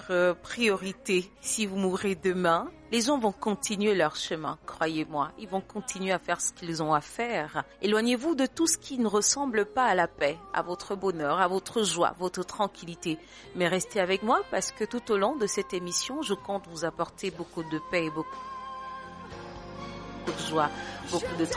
votre priorité. Si vous mourrez demain, les gens vont continuer leur chemin, croyez-moi. Ils vont continuer à faire ce qu'ils ont à faire. Éloignez-vous de tout ce qui ne ressemble pas à la paix, à votre bonheur, à votre joie, votre tranquillité. Mais restez avec moi parce que tout au long de cette émission, je compte vous apporter beaucoup de paix et beaucoup de joie, beaucoup de